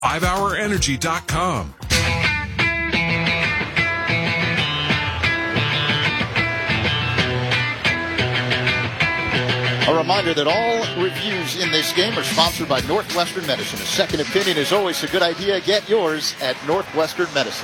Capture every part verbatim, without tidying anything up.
five hour energy dot com. A reminder that all reviews in this game are sponsored by Northwestern Medicine. A second opinion is always a good idea. Get yours at Northwestern Medicine.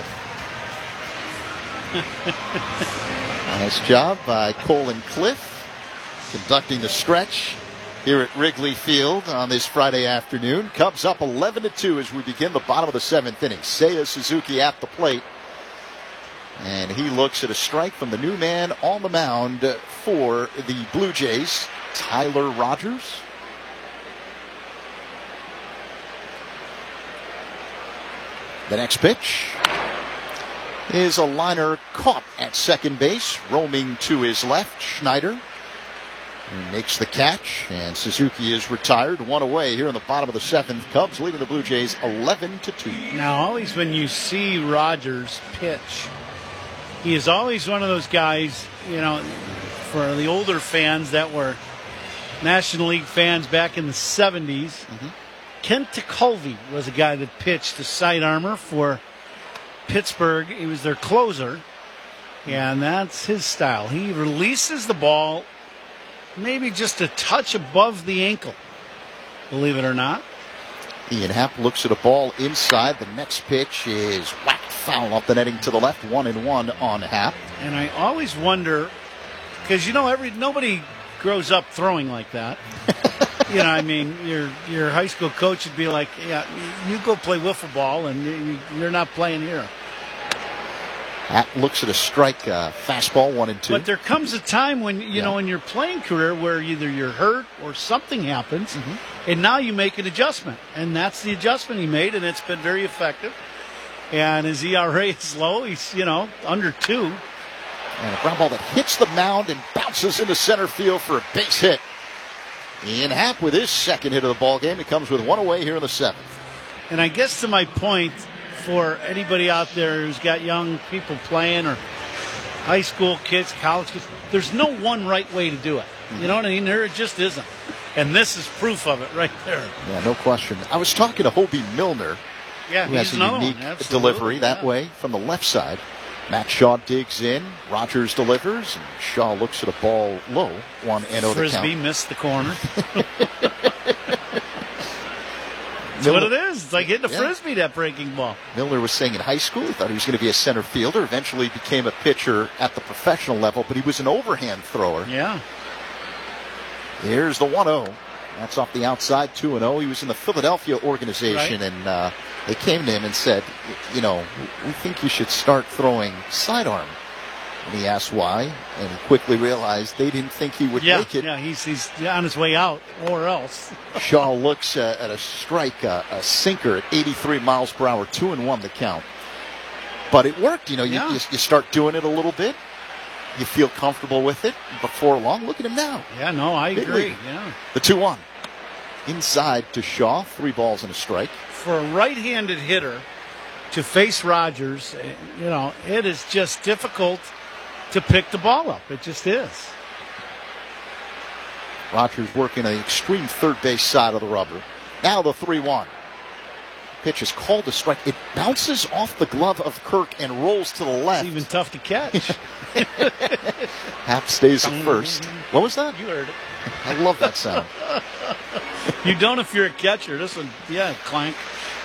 Nice job by Colin Cliff conducting the stretch here at Wrigley Field on this Friday afternoon. Cubs up eleven to two as we begin the bottom of the seventh inning. Seiya Suzuki at the plate. And he looks at a strike from the new man on the mound for the Blue Jays, Tyler Rogers. The next pitch is a liner caught at second base, roaming to his left. Schneider He makes the catch, and Suzuki is retired. One away here in the bottom of the seventh. Cubs leading the Blue Jays eleven to two. Now, always when you see Rogers pitch, he is always one of those guys, you know, for the older fans that were National League fans back in the seventies. Mm-hmm. Kent Tekulve was a guy that pitched the side armor for Pittsburgh. He was their closer, and that's his style. He releases the ball maybe just a touch above the ankle, believe it or not. Ian Happ looks at a ball inside. The next pitch is whacked foul off the netting to the left. One and one on Happ. And I always wonder, because you know, every nobody grows up throwing like that. You know, I mean, your your high school coach would be like, "Yeah, you go play wiffle ball, and you, you're not playing here." Happ looks at a strike, uh, fastball, one and two. But there comes a time when, you yeah. know, in your playing career where either you're hurt or something happens, mm-hmm. and now you make an adjustment. And that's the adjustment he made, and it's been very effective. And his E R A is low. He's, you know, under two. And a ground ball that hits the mound and bounces into center field for a base hit. Ian Happ with his second hit of the ball game. He comes with one away here in the seventh. And I guess to my point, for anybody out there who's got young people playing or high school kids, college kids, there's no one right way to do it. You know what I mean? There just isn't. And this is proof of it right there. Yeah, no question. I was talking to Hobie Milner, yeah, who has a unique delivery that yeah. way from the left side. Matt Shaw digs in. Rogers delivers. And Shaw looks at a ball low. one and oh to count. Frisbee missed the corner. That's what it is. It's like hitting a yeah. Frisbee, that breaking ball. Miller was saying in high school he thought he was going to be a center fielder. Eventually became a pitcher at the professional level, but he was an overhand thrower. Yeah. Here's the one oh. That's off the outside, two and oh. He was in the Philadelphia organization, right. and uh, they came to him and said, you know, we think you should start throwing sidearm. And he asked why, and he quickly realized they didn't think he would yeah, make it. Yeah, he's, he's on his way out, or else. Shaw looks uh, at a strike, uh, a sinker at eighty-three miles per hour, two and one the count. But it worked, you know, you, yeah. you, you start doing it a little bit. You feel comfortable with it. Before long, look at him now. Yeah, no, I Big agree. league. Yeah. The two one. Inside to Shaw, three balls and a strike. For a right-handed hitter to face Rogers, you know, it is just difficult to pick the ball up. It just is. Rogers working on the extreme third base side of the rubber. Now the three one. Pitch is called a strike. It bounces off the glove of Kirk and rolls to the left. It's even tough to catch. Happ stays at first. What was that? You heard it. I love that sound. You don't if you're a catcher. This one, yeah, clank.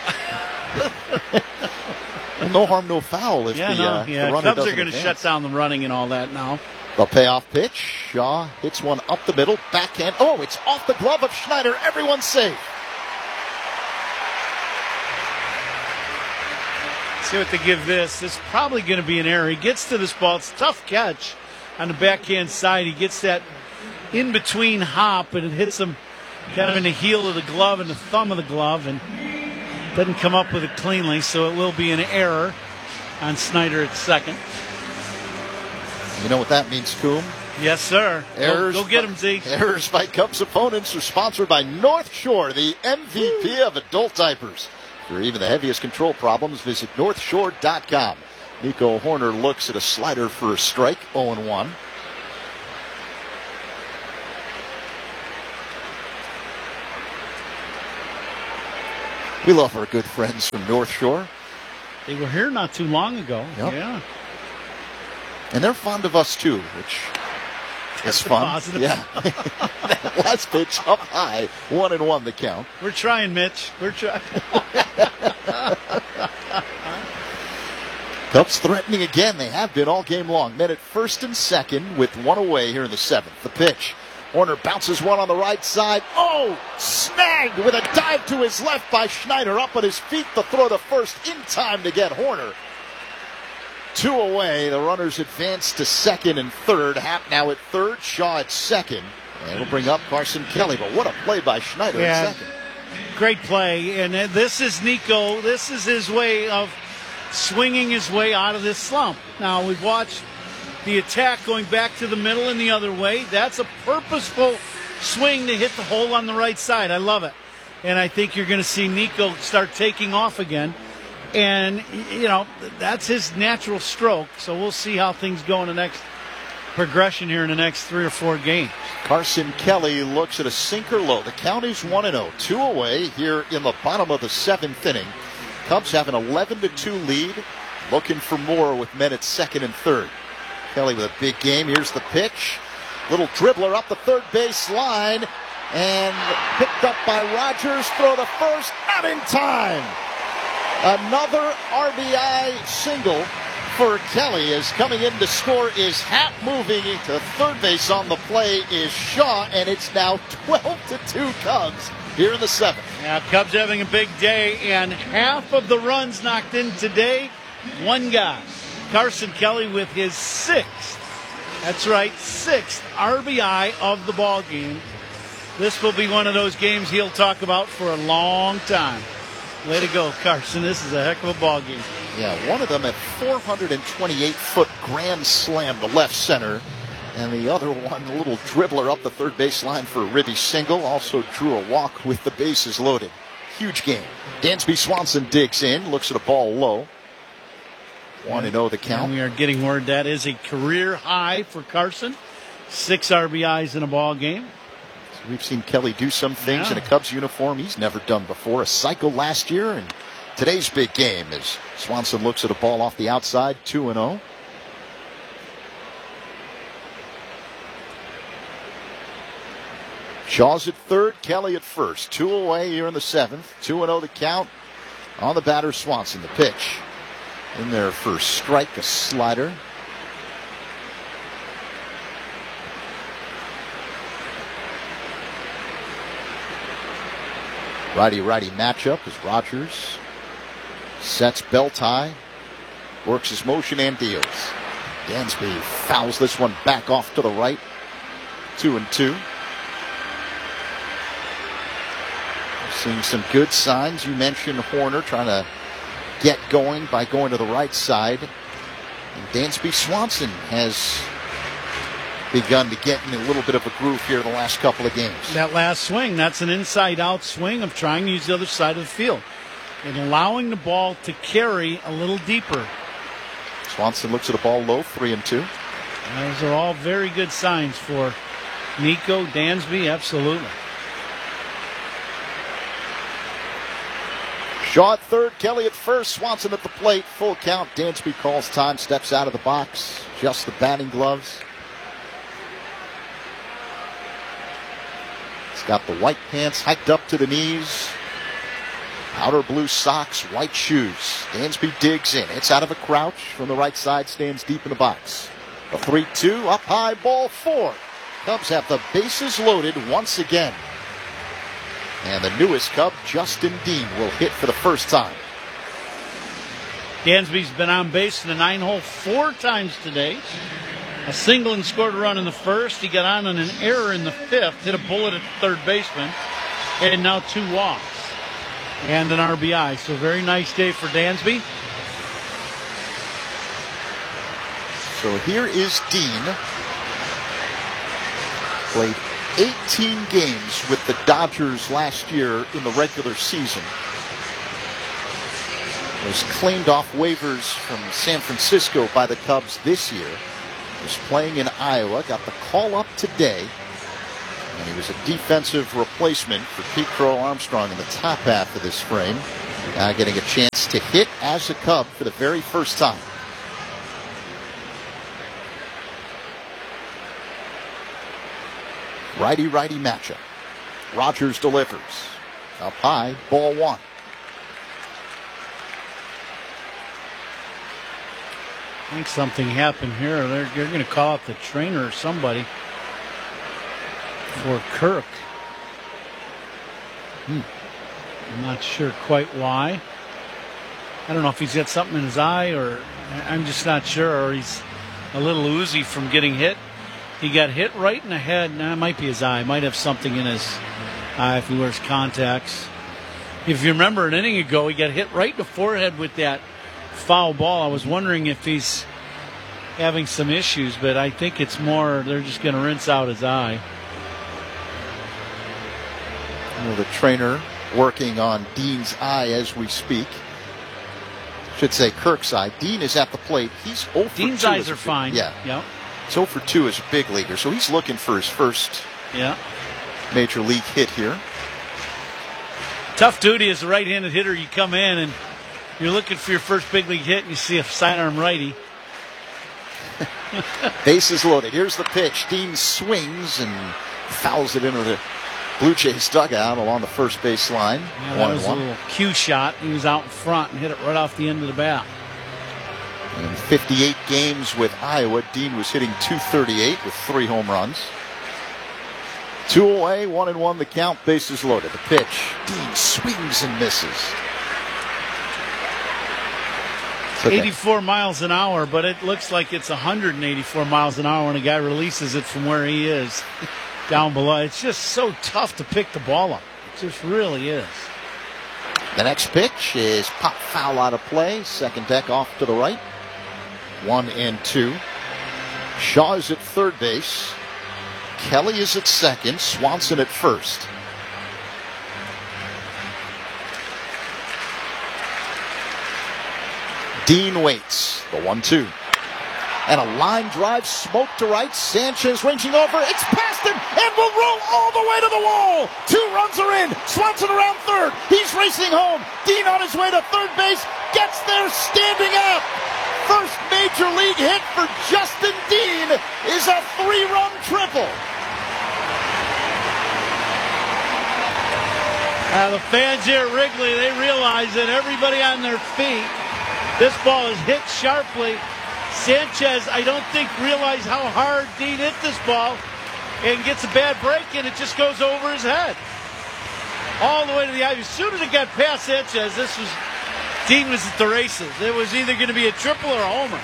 Well, no harm, no foul if yeah, the, no, uh, yeah. the runner Cubs doesn't are going to advance. shut down the running and all that now. The payoff pitch. Shaw hits one up the middle, backhand. Oh, it's off the glove of Schneider. Everyone's safe. See what they give this. It's probably going to be an error. He gets to this ball. It's a tough catch on the backhand side. He gets that in between hop, and it hits him kind of in the heel of the glove and the thumb of the glove, and doesn't come up with it cleanly, so it will be an error on Snyder at second. You know what that means, Coom? Yes, sir. Errors go, go get him, Zeke. Errors by Cubs opponents are sponsored by North Shore, the M V P Woo. Of adult diapers. For even the heaviest control problems, visit north shore dot com. Nico Horner looks at a slider for a strike, oh and one. We love our good friends from North Shore. They were here not too long ago. Yep. Yeah. And they're fond of us too, which is fun. Positive. Yeah. That last pitch up high, one and one the count. We're trying, Mitch. We're trying. Cubs threatening again. They have been all game long. Men at first and second with one away here in the seventh. The pitch. Horner bounces one on the right side. Oh, snagged with a dive to his left by Schneider. Up on his feet to throw the first in time to get Horner. Two away. The runners advance to second and third. Happ now at third. Shaw at second. And it'll bring up Carson Kelly. But what a play by Schneider yeah, at second. Great play. And this is Nico. This is his way of swinging his way out of this slump. Now, we've watched the attack going back to the middle and the other way. That's a purposeful swing to hit the hole on the right side. I love it. And I think you're going to see Nico start taking off again. And, you know, that's his natural stroke. So we'll see how things go in the next progression here in the next three or four games. Carson Kelly looks at a sinker low. The count is one and oh. Two away here in the bottom of the seventh inning. Cubs have an eleven to two lead. Looking for more with men at second and third. Kelly with a big game. Here's the pitch. Little dribbler up the third base line. And picked up by Rogers. Throw to first. Not in time. Another R B I single for Kelly. As coming in to score is Happ. Moving to third base on the play is Shaw. And it's now twelve to two Cubs here in the seventh. Yeah, Cubs having a big day. And half of the runs knocked in today. One guy. Carson Kelly with his sixth, that's right, sixth R B I of the ball game. This will be one of those games he'll talk about for a long time. Way to go, Carson. This is a heck of a ball game. Yeah, one of them at four hundred twenty-eight foot grand slam to left center. And the other one, a little dribbler up the third base line for a ribby single. Also drew a walk with the bases loaded. Huge game. Dansby Swanson digs in, looks at a ball low. one and oh the count. And we are getting word that is a career high for Carson. Six R B Is in a ball game. So we've seen Kelly do some things yeah. in a Cubs uniform he's never done before. A cycle last year, and today's big game as Swanson looks at a ball off the outside, two and oh. Shaw's at third, Kelly at first. Two away here in the seventh. two and oh the count on the batter, Swanson. The pitch. In there for strike, a slider. Righty-righty matchup as Rogers sets belt high, works his motion and deals. Dansby fouls this one back off to the right. Two and two. Seeing some good signs. You mentioned Horner trying to get going by going to the right side. And Dansby Swanson has begun to get in a little bit of a groove here in the last couple of games. That last swing, that's an inside-out swing of trying to use the other side of the field and allowing the ball to carry a little deeper. Swanson looks at the ball low, three and two. And those are all very good signs for Nico, Dansby, absolutely. Shaw at third, Kelly at first, Swanson at the plate, full count. Dansby calls time, steps out of the box, just the batting gloves. He's got the white pants hiked up to the knees, outer blue socks, white shoes. Dansby digs in. It's out of a crouch from the right side, stands deep in the box. A three two, up high, ball four. Cubs have the bases loaded once again. And the newest Cub, Justin Dean, will hit for the first time. Dansby's been on base in the nine hole four times today. A single and scored a run in the first. He got on on an error in the fifth, hit a bullet at the third baseman, and now two walks and an R B I. So very nice day for Dansby. So here is Dean. Played eighteen games with the Dodgers last year in the regular season. Was claimed off waivers from San Francisco by the Cubs this year. Was playing in Iowa. Got the call up today. And he was a defensive replacement for Pete Crow Armstrong in the top half of this frame. Now getting a chance to hit as a Cub for the very first time. Righty-righty matchup. Rogers delivers. Up high, ball one. I think something happened here. They're, they're going to call out the trainer or somebody for Kirk. Hmm. I'm not sure quite why. I don't know if he's got something in his eye, or I'm just not sure, or he's a little oozy from getting hit. He got hit right in the head. Nah, it might be his eye. Might have something in his eye if he wears contacts. If you remember an inning ago, he got hit right in the forehead with that foul ball. I was wondering if he's having some issues, but I think it's more they're just going to rinse out his eye. You know, the trainer working on Dean's eye as we speak. Should say Kirk's eye. Dean is at the plate. He's oh for Dean's two eyes are big, fine. Yeah. Yep. He's oh for two as a big leaguer, so he's looking for his first yeah. major league hit here. Tough duty as a right-handed hitter. You come in and you're looking for your first big league hit, and you see a sidearm righty. Bases loaded. Here's the pitch. Dean swings and fouls it into the Blue Jays dugout along the first base line. Yeah, that was a little cue shot. He was out in front and hit it right off the end of the bat. In fifty-eight games with Iowa, Dean was hitting two thirty-eight with three home runs. Two away, one and one the count, bases loaded. The pitch. Dean swings and misses. Okay. eighty-four miles an hour, but it looks like it's one hundred eighty-four miles an hour when a guy releases it from where he is down below. It's just so tough to pick the ball up. It just really is. The next pitch is pop foul out of play. Second deck off to the right. One and two. Shaw is at third base. Kelly is at second. Swanson at first. Dean waits. The one two. And a line drive, smoke to right. Sanchez ranging over. It's past him and will roll all the way to the wall. Two runs are in. Swanson around third. He's racing home. Dean on his way to third base. Gets there standing up. First major league hit for Justin Dean is a three-run triple. Uh, the fans here at Wrigley, they realize that everybody on their feet. This ball is hit sharply. Sanchez, I don't think, realized how hard Dean hit this ball and gets a bad break, and it just goes over his head. All the way to the eye. As soon as it got past Sanchez, this was Dean was at the races. It was either going to be a triple or a homer.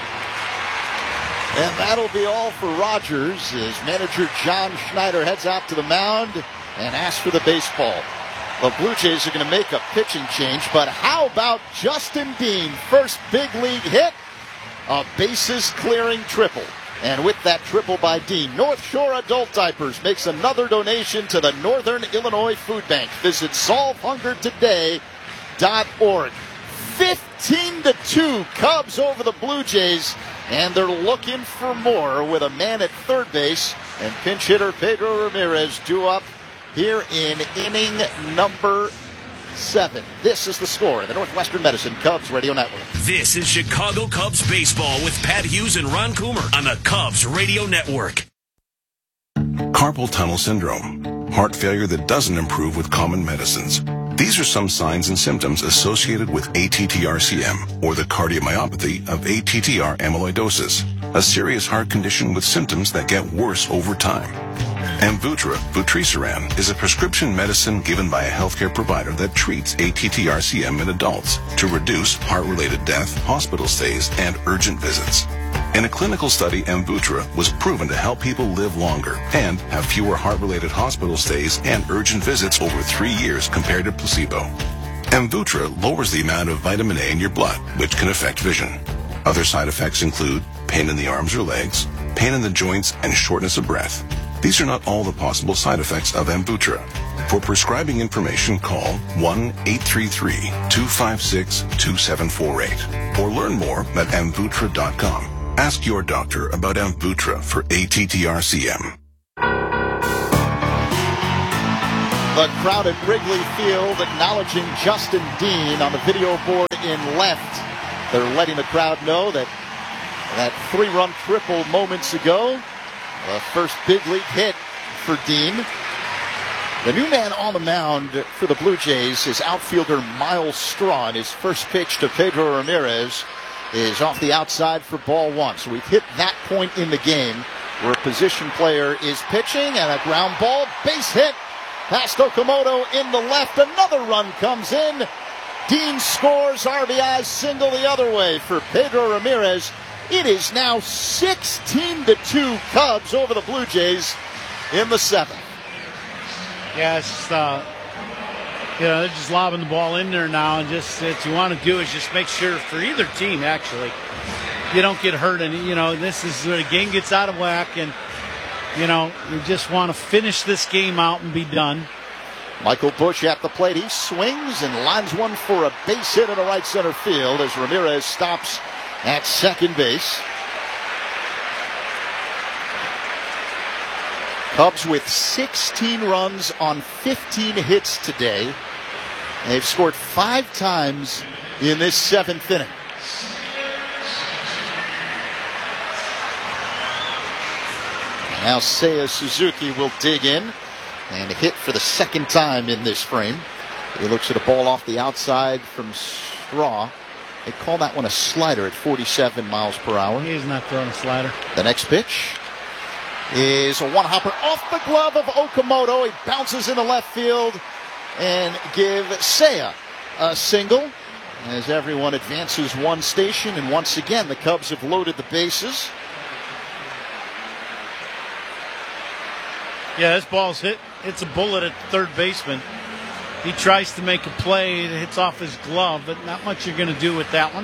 And that'll be all for Rogers as manager John Schneider heads out to the mound and asks for the baseball. The Blue Jays are going to make a pitching change, but how about Justin Dean? First big league hit, a bases clearing triple. And with that triple by Dean, North Shore Adult Diapers makes another donation to the Northern Illinois Food Bank. Visit solve hunger today dot org. fifteen to two Cubs over the Blue Jays, and they're looking for more with a man at third base and pinch hitter Pedro Ramirez due up here in inning number seven. This is the score of the Northwestern Medicine Cubs Radio Network. This is Chicago Cubs baseball with Pat Hughes and Ron Coomer on the Cubs Radio Network. Carpal tunnel syndrome, heart failure that doesn't improve with common medicines. These are some signs and symptoms associated with A T T R C M, or the cardiomyopathy of A T T R amyloidosis, a serious heart condition with symptoms that get worse over time. Amvuttra, vutrisiran, is a prescription medicine given by a healthcare provider that treats A T T R C M in adults to reduce heart-related death, hospital stays, and urgent visits. In a clinical study, Amvuttra was proven to help people live longer and have fewer heart-related hospital stays and urgent visits over three years compared to placebo. Amvuttra lowers the amount of vitamin A in your blood, which can affect vision. Other side effects include pain in the arms or legs, pain in the joints, and shortness of breath. These are not all the possible side effects of Amvuttra. For prescribing information, call one eight three three, two five six, two seven four eight or learn more at amvuttra dot com. Ask your doctor about Amvuttra for A T T R C M. The crowd at Wrigley Field acknowledging Justin Dean on the video board in left. They're letting the crowd know that that three-run triple moments ago, the first big league hit for Dean. The new man on the mound for the Blue Jays is outfielder Miles Straw, and his first pitch to Pedro Ramirez is off the outside for ball one. So we've hit that point in the game where a position player is pitching, and a ground ball, base hit past Okamoto in the left. Another run comes in. Dean scores, R B I single the other way for Pedro Ramirez. It is now sixteen to two Cubs over the Blue Jays in the seventh. Yeah, it's, uh, you know, they're just lobbing the ball in there now, and just what you want to do is just make sure for either team, actually, you don't get hurt. And, you know, this is where the game gets out of whack, and, you know, you just want to finish this game out and be done. Michael Busch at the plate. He swings and lines one for a base hit in the right center field as Ramirez stops at second base. Cubs with sixteen runs on fifteen hits today. They've scored five times in this seventh inning. Now Seiya Suzuki will dig in and hit for the second time in this frame. He looks at a ball off the outside from Straw. They call that one a slider at forty-seven miles per hour. He's not throwing a slider. The next pitch is a one-hopper off the glove of Okamoto. He bounces into left field and give Seiya a single as everyone advances one station. And once again, the Cubs have loaded the bases. Yeah, this ball's hit. It's a bullet at the third baseman. He tries to make a play. It hits off his glove, but not much you're going to do with that one.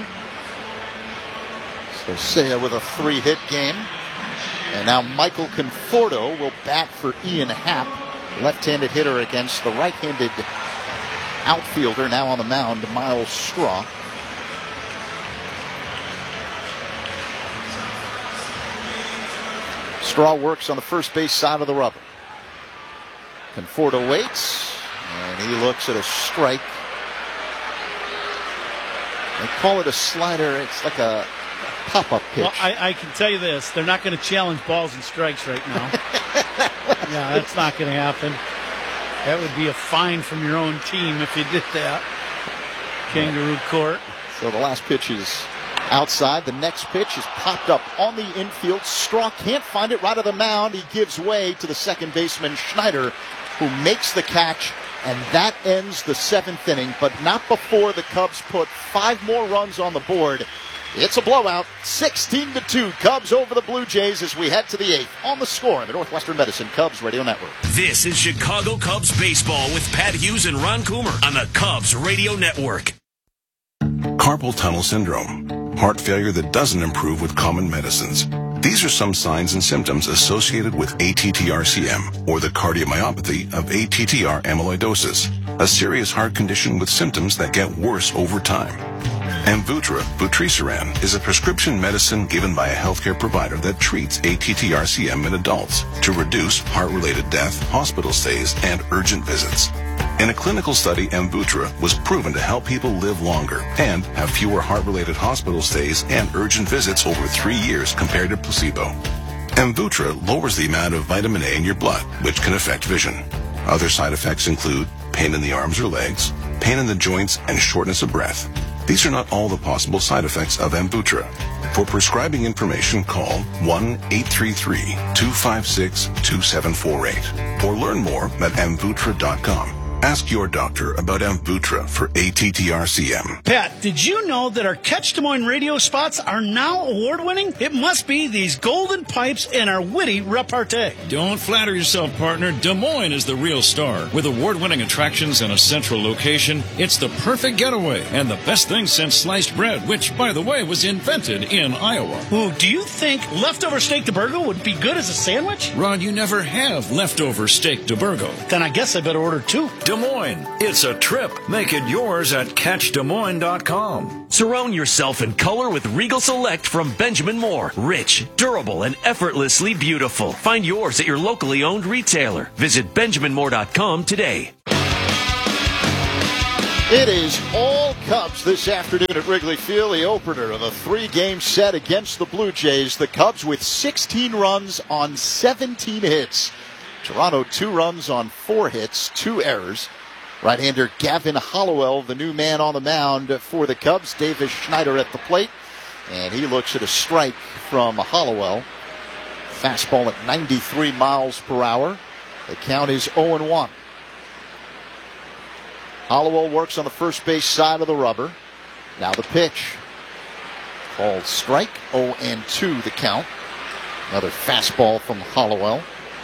So Seiya with a three-hit game. And now Michael Conforto will bat for Ian Happ, left-handed hitter against the right-handed outfielder, now on the mound, Miles Straw. Straw works on the first base side of the rubber. Conforto waits, and he looks at a strike. They call it a slider. It's like a pop-up pitch. Well, I, I can tell you this. They're not going to challenge balls and strikes right now. Yeah, that's not going to happen. That would be a fine from your own team if you did that. Kangaroo Court. So the last pitch is outside. The next pitch is popped up on the infield. Straw can't find it right of the mound. He gives way to the second baseman, Schneider, who makes the catch, and that ends the seventh inning, but not before the Cubs put five more runs on the board. It's a blowout, sixteen to two, Cubs over the Blue Jays as we head to the eighth. On the Score in the Northwestern Medicine Cubs Radio Network. This is Chicago Cubs baseball with Pat Hughes and Ron Coomer on the Cubs Radio Network. Carpal tunnel syndrome, heart failure that doesn't improve with common medicines. These are some signs and symptoms associated with A T T R C M, or the cardiomyopathy of A T T R amyloidosis, a serious heart condition with symptoms that get worse over time. Amvuttra, vutrisiran, is a prescription medicine given by a healthcare provider that treats A T T R C M in adults to reduce heart-related death, hospital stays, and urgent visits. In a clinical study, Amvuttra was proven to help people live longer and have fewer heart-related hospital stays and urgent visits over three years compared to placebo. Amvuttra lowers the amount of vitamin A in your blood, which can affect vision. Other side effects include pain in the arms or legs, pain in the joints, and shortness of breath. These are not all the possible side effects of Amvuttra. For prescribing information, call one eight three three, two five six, two seven four eight or learn more at amvuttra dot com. Ask your doctor about Amvuttra for A T T R C M. Pat, did you know that our Catch Des Moines radio spots are now award-winning? It must be these golden pipes and our witty repartee. Don't flatter yourself, partner. Des Moines is the real star. With award-winning attractions and a central location, it's the perfect getaway and the best thing since sliced bread, which, by the way, was invented in Iowa. Ooh, do you think leftover steak de Burgo would be good as a sandwich? Rod, you never have leftover steak de Burgo. Then I guess I better order two. Des Moines. It's a trip. Make it yours at catch des moines dot com. Surround yourself in color with Regal Select from Benjamin Moore. Rich, durable, and effortlessly beautiful. Find yours at your locally owned retailer. Visit benjamin moore dot com today. It is all Cubs this afternoon at Wrigley Field, the opener of a three-game set against the Blue Jays. The Cubs with sixteen runs on seventeen hits. Toronto two runs on four hits, two errors. Right-hander Gavin Hollowell, the new man on the mound for the Cubs. Davis Schneider at the plate, and he looks at a strike from Hollowell. Fastball at ninety-three miles per hour. The count is oh and one. Hollowell works on the first base side of the rubber. Now the pitch. Called strike. oh and two the count. Another fastball from Hollowell.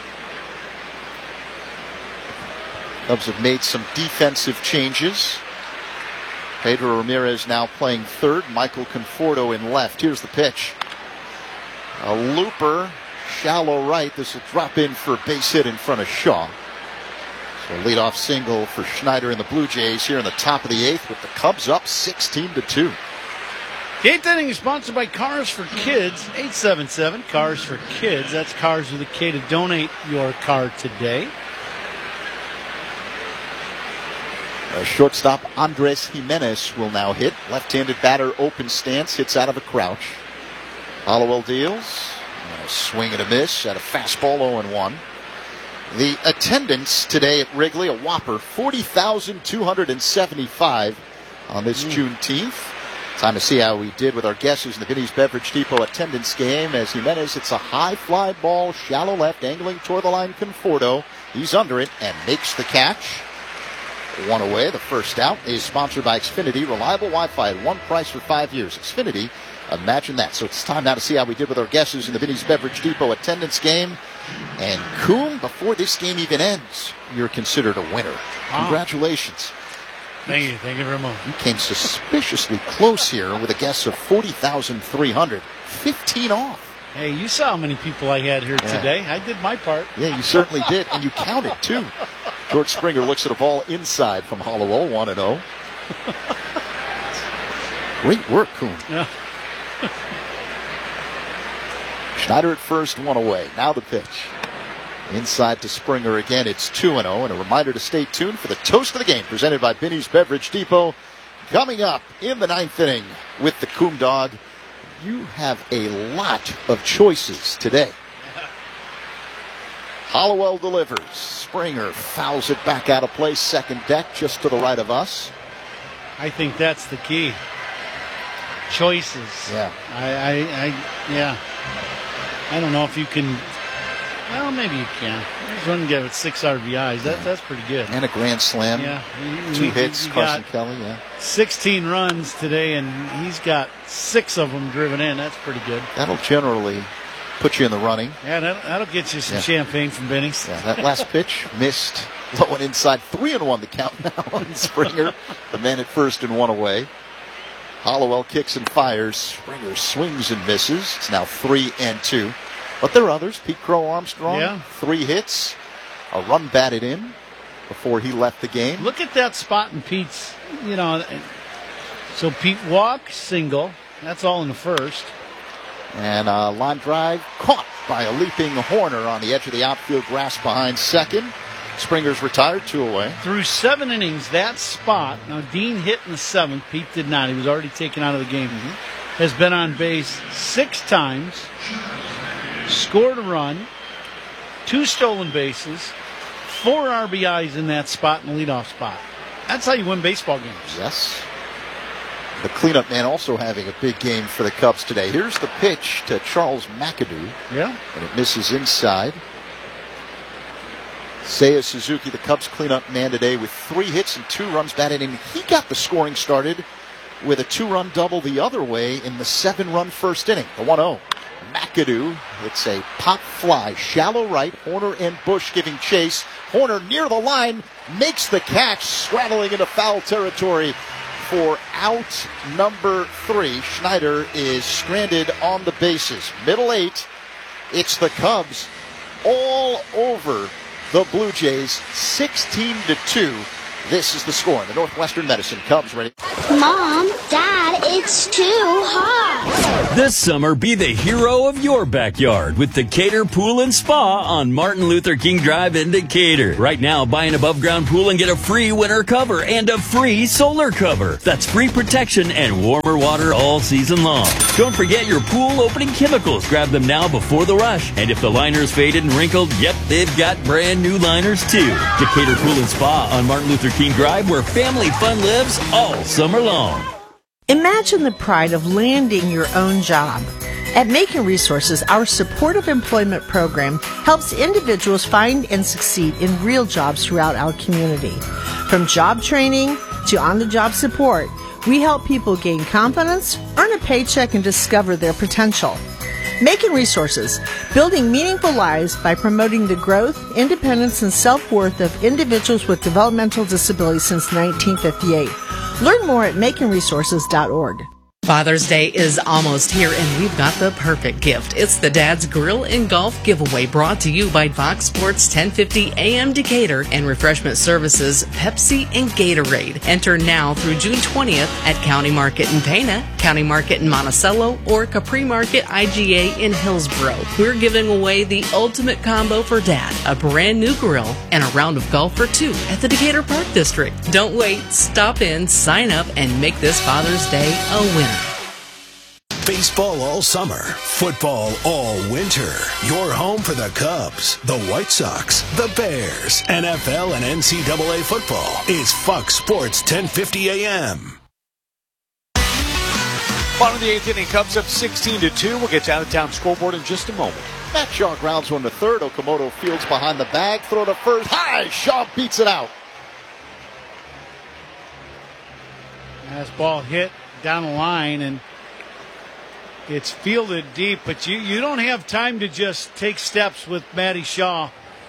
Cubs have made some defensive changes. Pedro Ramirez now playing third. Michael Conforto in left. Here's the pitch. A looper. Shallow right. This will drop in for a base hit in front of Shaw. So leadoff single for Schneider and the Blue Jays here in the top of the eighth with the Cubs up sixteen to two. The eighth inning is sponsored by Cars for Kids. eight seven seven Cars for Kids. That's Cars with a K to donate your car today. A shortstop Andres Jimenez will now hit. Left-handed batter open stance, hits out of a crouch. Hollowell deals. And a swing and a miss at a fastball oh and one. The attendance today at Wrigley, a whopper, forty thousand two hundred seventy-five on this mm. Juneteenth. Time to see how we did with our guesses in the Vinny's Beverage Depot attendance game as Jimenez hits a high fly ball, shallow left, angling toward the line, Conforto. He's under it and makes the catch. One away. The first out is sponsored by Xfinity. Reliable Wi-Fi at one price for five years. Xfinity, imagine that. So it's time now to see how we did with our guesses in the Vinny's Beverage Depot attendance game. And Coom, before this game even ends, you're considered a winner. Congratulations. Thank you. Thank you very much. You came suspiciously close here with a guess of forty thousand three hundred. fifteen off. Hey, you saw how many people I had here yeah. today. I did my part. Yeah, you certainly did. And you counted, too. George Springer looks at a ball inside from Hollowell, one and oh. Great work, Coom. Yeah. Schneider at first, one away. Now the pitch. Inside to Springer again. It's two and oh. And a reminder to stay tuned for the toast of the game presented by Vinny's Beverage Depot. Coming up in the ninth inning with the Coom Dog. You have a lot of choices today. Hollowell delivers. Springer fouls it back out of play. Second deck just to the right of us. I think that's the key. Choices. Yeah. I, I, I yeah. I don't know if you can. Well, maybe you can. There's one guy with six R B Is. That, that's pretty good. And a grand slam. Yeah. Two you, hits, you Carson Kelly, yeah. sixteen runs today, and he's got six of them driven in. That's pretty good. That'll generally put you in the running. Yeah, that'll, that'll get you some yeah. champagne from Benny's. Yeah, that last pitch missed. Low and inside. Three and one the count now on Springer. The man at first and one away. Hollowell kicks and fires. Springer swings and misses. It's now three and two. But there are others. Pete Crow Armstrong, yeah. three hits. A run batted in before he left the game. Look at that spot in Pete's, you know. So Pete walks, single. That's all in the first. And a line drive caught by a leaping Horner on the edge of the outfield grass behind second. Springer's retired, two away. Through seven innings, that spot, now Dean hit in the seventh, Pete did not. He was already taken out of the game. Mm-hmm. Has been on base six times, scored a run, two stolen bases, four R B Is in that spot in the leadoff spot. That's how you win baseball games. Yes. The cleanup man also having a big game for the Cubs today. Here's the pitch to Charles McAdoo. Yeah. And it misses inside. Seiya Suzuki, the Cubs cleanup man today with three hits and two runs batted in. He got the scoring started with a two-run double the other way in the seven-run first inning. The one oh. McAdoo, it's a pop fly, shallow right, Horner and Bush giving chase. Horner near the line, makes the catch, straddling into foul territory for out number three. Schneider is stranded on the bases. Middle eight, it's the Cubs all over the Blue Jays, sixteen to two. This is the score in the Northwestern Medicine. Cubs ready. Mom, Dad, it's too hot. This summer, be the hero of your backyard with Decatur Pool and Spa on Martin Luther King Drive in Decatur. Right now, buy an above-ground pool and get a free winter cover and a free solar cover. That's free protection and warmer water all season long. Don't forget your pool opening chemicals. Grab them now before the rush. And if the liner's faded and wrinkled, yep, they've got brand new liners too. Decatur Pool and Spa on Martin Luther King Drive, where family fun lives all summer long. Imagine the pride of landing your own job. At Macon Resources, our supportive employment program helps individuals find and succeed in real jobs throughout our community. From job training to on-the-job support, we help people gain confidence, earn a paycheck, and discover their potential. Macon Resources, building meaningful lives by promoting the growth, independence, and self-worth of individuals with developmental disabilities since nineteen fifty-eight. Learn more at macon resources dot org. Father's Day is almost here, and we've got the perfect gift. It's the Dad's Grill and Golf Giveaway, brought to you by Fox Sports ten fifty A M Decatur and Refreshment Services, Pepsi and Gatorade. Enter now through June twentieth at County Market in Pana, County Market in Monticello, or Capri Market I G A in Hillsboro. We're giving away the ultimate combo for Dad, a brand new grill and a round of golf for two at the Decatur Park District. Don't wait. Stop in, sign up, and make this Father's Day a winner. Baseball all summer, football all winter. Your home for the Cubs, the White Sox, the Bears, N F L and N C double A football is Fox Sports ten fifty A M. Bottom of the eighth inning, Cubs up sixteen to two. We'll get you out of town scoreboard in just a moment. Matt Shaw grounds one to third. Okamoto fields behind the bag. Throw to first. High. Shaw beats it out. Nice ball hit down the line, and it's fielded deep, but you, you don't have time to just take steps with Matty Shaw.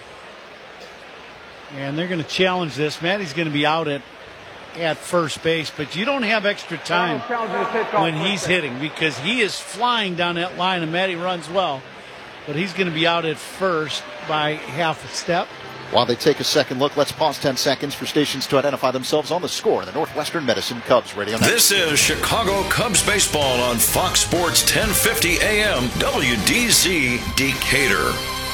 And they're going to challenge this. Matty's going to be out at, at first base, but you don't have extra time when he's hitting, because he is flying down that line, and Matty runs well. But he's going to be out at first by half a step. While they take a second look, let's pause ten seconds for stations to identify themselves on the score in the Northwestern Medicine Cubs Radio Network. This is Chicago Cubs baseball on Fox Sports ten fifty A M W D Z Decatur.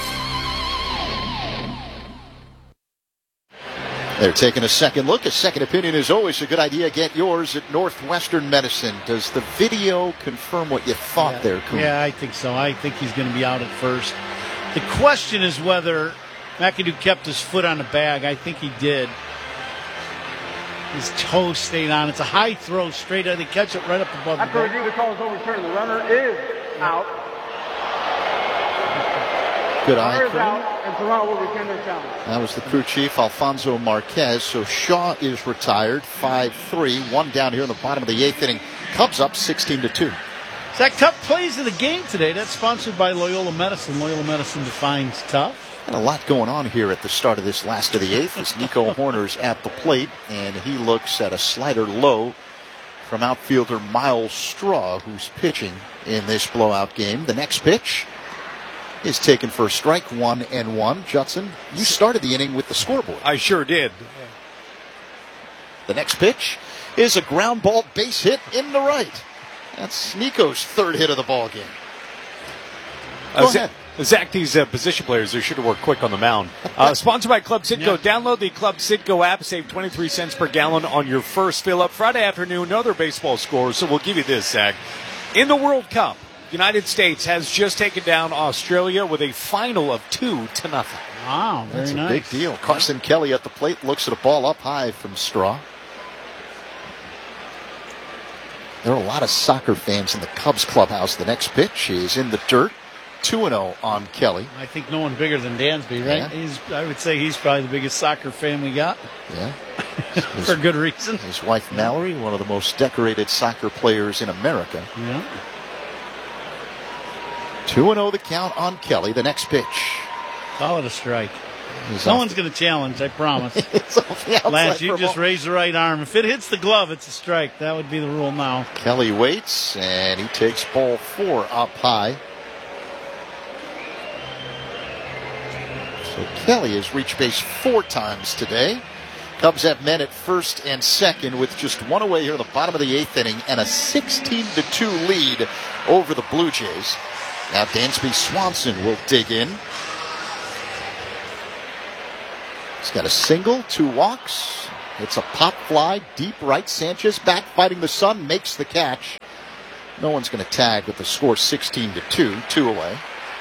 They're taking a second look. A second opinion is always a good idea. Get yours at Northwestern Medicine. Does the video confirm what you thought yeah. there, Coon? Yeah, I think so. I think he's going to be out at first. The question is whether McAdoo kept his foot on the bag. I think he did. His toe stayed on. It's a high throw straight out. They catch it right up above the After review, the call is overturned. The runner is out. Good eye. Runner is out, and Toronto will return their challenge. That was the crew chief, Alfonso Marquez. So Shaw is retired, five three. One down here in the bottom of the eighth inning. Cubs up sixteen to two. Zach, tough plays of the game today. That's sponsored by Loyola Medicine. Loyola Medicine defines tough. And a lot going on here at the start of this last of the eighth as Nico Horner's at the plate, and he looks at a slider low from outfielder Miles Straw, who's pitching in this blowout game. The next pitch is taken for a strike, one and one. Judson, you started the inning with the scoreboard. I sure did. The next pitch is a ground ball base hit in the right. That's Nico's third hit of the ball game. Go uh, ahead. Zach, these uh, position players, they should have worked quick on the mound. Uh, sponsored by Club Citgo. Yeah. Download the Club Citgo app. Save twenty-three cents per gallon on your first fill-up. Friday afternoon, no other baseball scores, so we'll give you this, Zach. In the World Cup, United States has just taken down Australia with a final of two to nothing. Wow, very That's a nice. big deal. Carson Kelly at the plate looks at a ball up high from Straw. There are a lot of soccer fans in the Cubs clubhouse. The next pitch is in the dirt. two and oh on Kelly. I think no one bigger than Dansby, right? Yeah. He's, I would say he's probably the biggest soccer fan we got. Yeah. For good reason. His wife Mallory, one of the most decorated soccer players in America. Yeah. two and oh the count on Kelly. The next pitch. Call it a strike. He's No off one's going to challenge, I promise. It's off the outside Lance, you for a just ball. raise the right arm. If it hits the glove, it's a strike. That would be the rule now. Kelly waits, and he takes ball four up high. So Kelly has reached base four times today. Cubs have men at first and second with just one away here in the bottom of the eighth inning and a sixteen to two lead over the Blue Jays. Now Dansby Swanson will dig in. He's got a single, two walks. It's a pop fly, deep right. Sanchez back fighting the sun, makes the catch. No one's going to tag with the score sixteen to two, two away.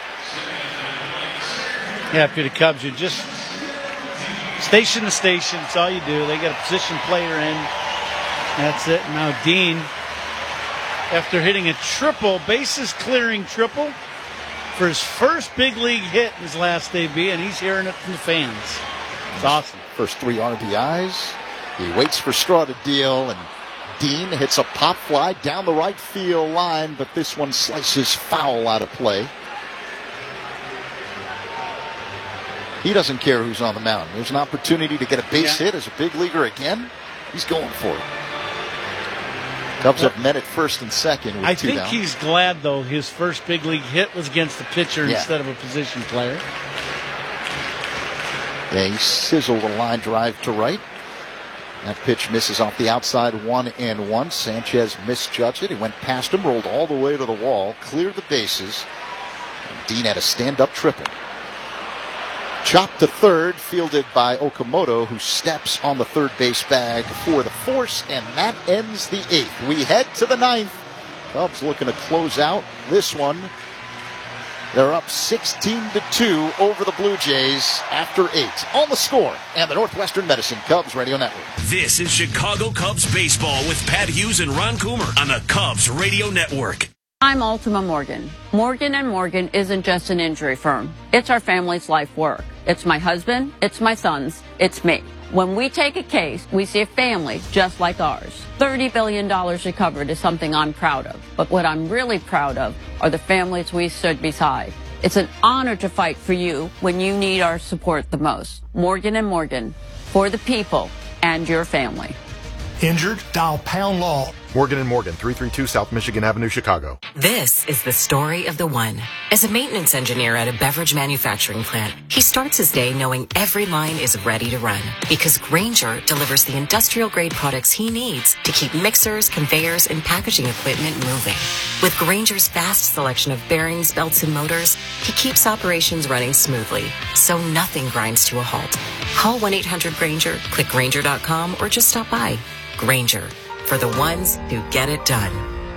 Yeah, if you're the Cubs, you just station to station. That's all you do. They get a position player in. That's it. Now Dean, after hitting a triple, bases clearing triple for his first big league hit in his last debut, and he's hearing it from the fans. It's awesome. First three R B Is. He waits for Straw to deal, and Dean hits a pop fly down the right field line, but this one slices foul out of play. He doesn't care who's on the mound. There's an opportunity to get a base yeah. hit as a big leaguer again. He's going for it. Cubs have met at first and second with I two think down. He's glad, though, his first big league hit was against the pitcher yeah. instead of a position player. Yeah, he sizzled a line drive to right. That pitch misses off the outside, one and one. Sanchez misjudged it. He went past him, rolled all the way to the wall, cleared the bases. And Dean had a stand-up triple. Chopped to third, fielded by Okamoto, who steps on the third base bag for the force, and that ends the eighth. We head to the ninth. Cubs looking to close out this one. They're up sixteen to two over the Blue Jays after eight. On the Score and the Northwestern Medicine Cubs Radio Network. This is Chicago Cubs baseball with Pat Hughes and Ron Coomer on the Cubs Radio Network. I'm Ultima Morgan. Morgan and Morgan isn't just an injury firm. It's our family's life work. It's my husband, it's my sons, it's me. When we take a case, we see a family just like ours. thirty billion dollars recovered is something I'm proud of. But what I'm really proud of are the families we stood beside. It's an honor to fight for you when you need our support the most. Morgan and Morgan, for the people and your family. Injured? Dial Pound Law. Morgan and Morgan, three thirty-two South Michigan Avenue, Chicago. This is the story of the one. As a maintenance engineer at a beverage manufacturing plant, he starts his day knowing every line is ready to run. Because Grainger delivers the industrial-grade products he needs to keep mixers, conveyors, and packaging equipment moving. With Grainger's vast selection of bearings, belts, and motors, he keeps operations running smoothly, so nothing grinds to a halt. Call one eight hundred Grainger, click Grainger dot com, or just stop by. Grainger, for the ones who get it done.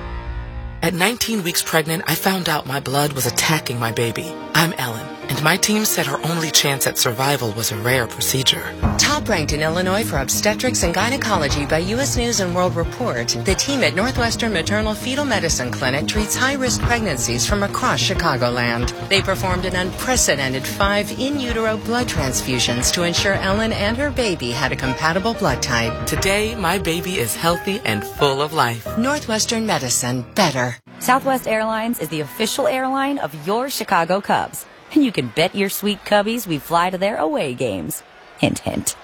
At nineteen weeks pregnant, I found out my blood was attacking my baby. I'm Ellen, and my team said her only chance at survival was a rare procedure. Top ranked in Illinois for obstetrics and gynecology by U S News and World Report, the team at Northwestern Maternal Fetal Medicine Clinic treats high-risk pregnancies from across Chicagoland. They performed an unprecedented five in utero blood transfusions to ensure Ellen and her baby had a compatible blood type. Today, my baby is healthy and full of life. Northwestern Medicine, better. Southwest Airlines is the official airline of your Chicago Cubs. And you can bet your sweet cubbies we fly to their away games. Hint, hint.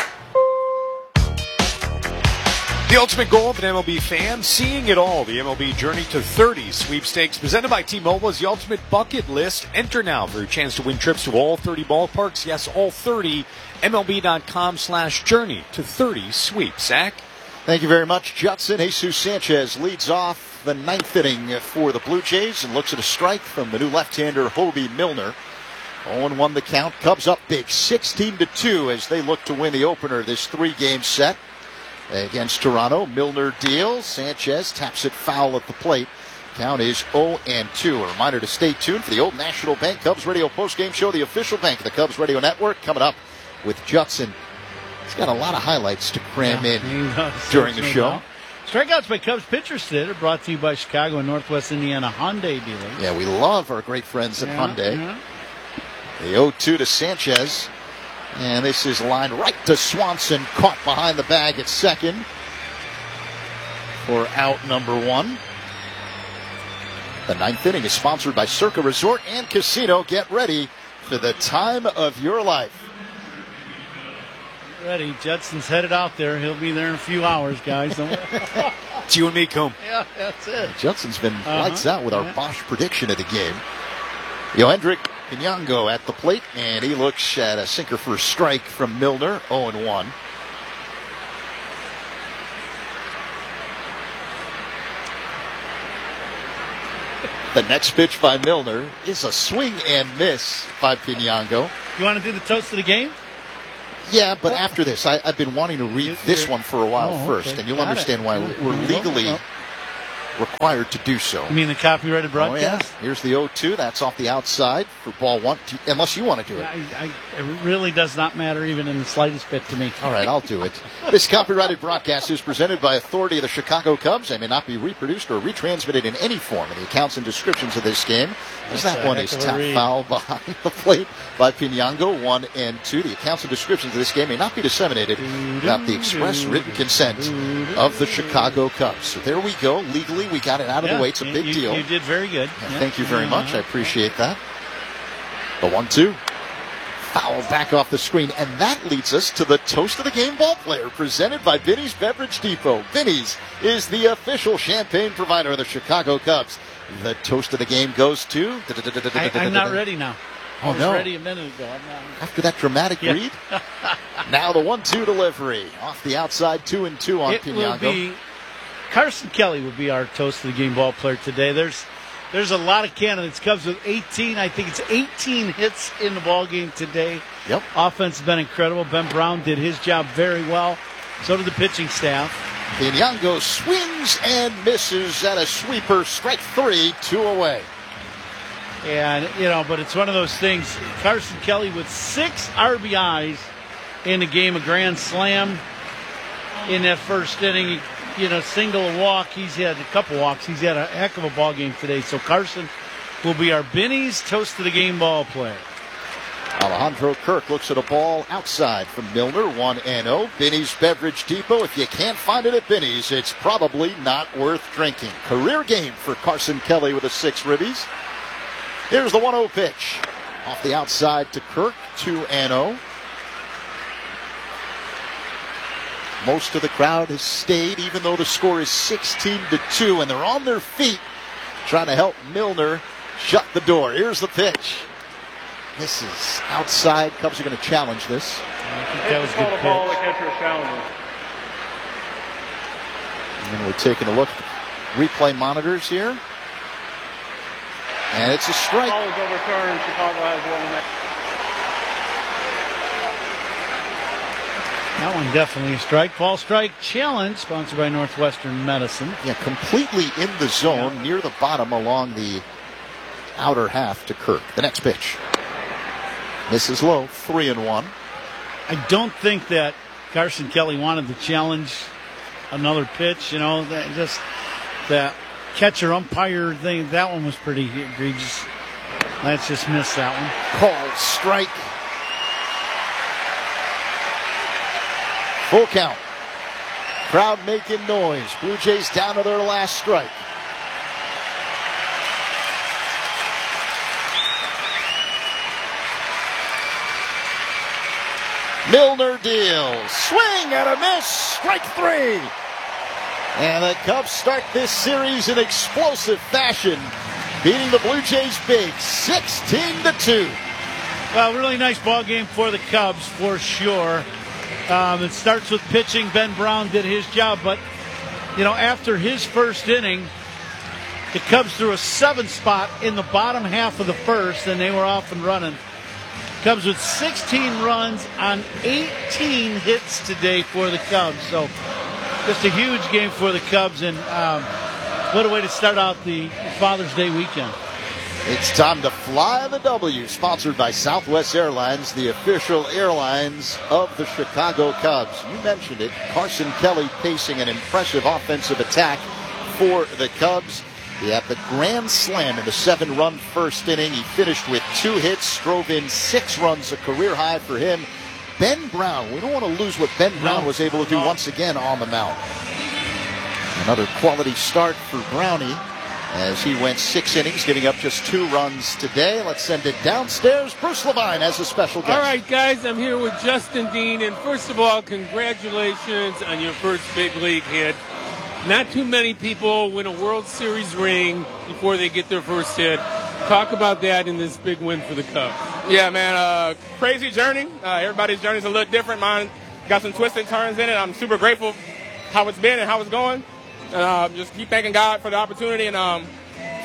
The ultimate goal of an M L B fan, seeing it all. The M L B Journey to thirty sweepstakes presented by T-Mobile is the ultimate bucket list. Enter now for a chance to win trips to all thirty ballparks. Yes, all thirty. M L B dot com slash journey to thirty sweep. Zach? Thank you very much, Judson. Jesus Sanchez leads off the ninth inning for the Blue Jays and looks at a strike from the new left-hander Hobie Milner. oh and one the count. Cubs up big, sixteen to two as they look to win the opener this three-game set against Toronto. Milner deals. Sanchez taps it foul at the plate. Count is oh and two. A reminder to stay tuned for the Old National Bank Cubs Radio postgame show, the official bank of the Cubs Radio Network, coming up with Judson. He's got a lot of highlights to cram yeah, in during the show. Well. Strikeouts by Cubs pitchers today are brought to you by Chicago and Northwest Indiana Hyundai dealers. Yeah, we love our great friends at yeah, Hyundai. Yeah. The oh two to Sanchez. And this is lined right to Swanson, caught behind the bag at second for out number one. The ninth inning is sponsored by Circa Resort and Casino. Get ready for the time of your life. Ready. Judson's headed out there. He'll be there in a few hours, guys. It's you and me, Coom. Yeah, that's it. Judson's been uh-huh. lights out with our yeah. Bosch prediction of the game. Yohendrick Pinyango at the plate, and he looks at a sinker for a strike from Milner, oh and one. The next pitch by Milner is a swing and miss by Pinango. You want to do the toast of the game? Yeah, but after this, I, I've been wanting to read this one for a while oh, first, okay. and you'll Got understand it. why we're legally required to do so. You mean the copyrighted broadcast? Oh, yeah. Here's the oh two. That's off the outside for ball one, unless you want to do it. I, I, it really does not matter even in the slightest bit to me. All right, I'll do it. This copyrighted broadcast is presented by authority of the Chicago Cubs and may not be reproduced or retransmitted in any form. And the accounts and descriptions of this game, as that one is tap foul behind the plate by Pinango, one and two. The accounts and descriptions of this game may not be disseminated without the express written consent of the Chicago Cubs. So there we go. Legally, we got it out of yeah, the way. It's a big you, deal. You did very good. Yeah, yeah. Thank you very much. I appreciate that. The one two. Foul back off the screen. And that leads us to the toast of the game ball player presented by Vinny's Beverage Depot. Vinny's is the official champagne provider of the Chicago Cubs. The toast of the game goes to... I, I'm not ready now. I Oh, was no. ready a minute ago. I'm not. After that dramatic Yeah. read. Now the one two delivery. Off the outside, two and two on It will Pinango. be Carson Kelly would be our toast of the game ball player today. There's there's a lot of candidates. Cubs with eighteen. I think it's eighteen hits in the ball game today. Yep. Offense has been incredible. Ben Brown did his job very well. So did the pitching staff. Pinango swings and misses at a sweeper. Strike three, two away. And, you know, but it's one of those things. Carson Kelly with six R B Is in the game, a grand slam in that first inning. You know, single a walk. He's had a couple walks. He's had a heck of a ball game today. So Carson will be our Benny's toast of the game ball player. Alejandro Kirk looks at a ball outside from Milner, one and oh. Benny's Beverage Depot. If you can't find it at Benny's, it's probably not worth drinking. Career game for Carson Kelly with a six ribbies. Here's the one oh pitch. Off the outside to Kirk, two and oh. Most of the crowd has stayed, even though the score is sixteen to two, and they're on their feet trying to help Milner shut the door. Here's the pitch. This is outside. Cubs are going to challenge this. I think that was a good Ball, the pitch. catcher is challenging. And then we're taking a look at the replay monitors here. And it's a strike. Ball is overturned. Chicago has one man. That one definitely a strike. Ball strike challenge, sponsored by Northwestern Medicine. Yeah, completely in the zone, yeah. Near the bottom along the outer half to Kirk. The next pitch. Misses low, three and one. I don't think that Carson Kelly wanted to challenge another pitch. You know, that just that catcher umpire thing. That one was pretty egregious. Let's just miss that one. Called strike. Full count. Crowd making noise. Blue Jays down to their last strike. Milner deals. Swing and a miss. Strike three. And the Cubs start this series in explosive fashion, beating the Blue Jays big, sixteen to two. Well, really nice ball game for the Cubs, for sure. Um, it starts with pitching. Ben Brown did his job, but, you know, after his first inning, the Cubs threw a seven spot in the bottom half of the first, and they were off and running. Cubs with sixteen runs on eighteen hits today for the Cubs. So just a huge game for the Cubs, and um, what a way to start out the Father's Day weekend. It's time to fly the W, sponsored by Southwest Airlines, the official airlines of the Chicago Cubs. You mentioned it, Carson Kelly pacing an impressive offensive attack for the Cubs. He had the grand slam in the seven-run first inning. He finished with two hits, drove in six runs, a career high for him. Ben Brown, we don't want to lose what Ben Brown was able to do once again on the mound. Another quality start for Brownie as he went six innings, giving up just two runs today. Let's send it downstairs. Bruce Levine has a special guest. All right, guys, I'm here with Justin Dean, and first of all, congratulations on your first big league hit. Not too many people win a World Series ring before they get their first hit. Talk about that in this big win for the Cubs. Yeah, man, uh, crazy journey. Uh, everybody's journey is a little different. Mine got some twists and turns in it. I'm super grateful how it's been and how it's going. Uh, just keep thanking God for the opportunity, and um,